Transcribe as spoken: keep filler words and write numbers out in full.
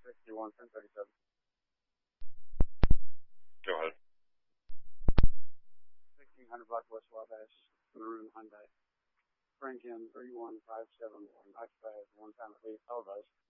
sixty-one, ten thirty-seven. Go ahead. sixteen hundred block West Wabash, Maroon Hyundai. Frank M three one five seven one, occupied one time at least, televised.